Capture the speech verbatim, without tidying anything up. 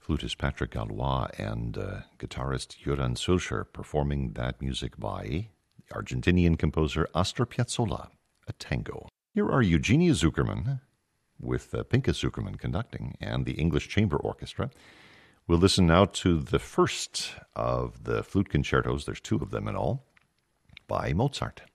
Flutist Patrick Galois and uh, guitarist Joran Sulcher performing that music by the Argentinian composer Astor Piazzolla, a tango. Here are Eugenia Zuckerman with uh, Pinka Zuckerman conducting and the English Chamber Orchestra. We'll listen now to the first of the flute concertos, there's two of them in all, by Mozart.